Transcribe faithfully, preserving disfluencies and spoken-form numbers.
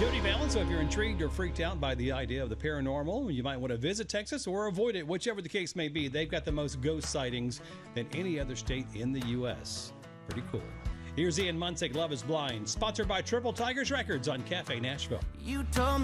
Jody Valance, so if you're intrigued or freaked out by the idea of the paranormal, you might want to visit Texas or avoid it, whichever the case may be. They've got the most ghost sightings than any other state in the U S Pretty cool. Here's Ian Munsick, Love is Blind, sponsored by Triple Tigers Records on Cafe Nashville. You told me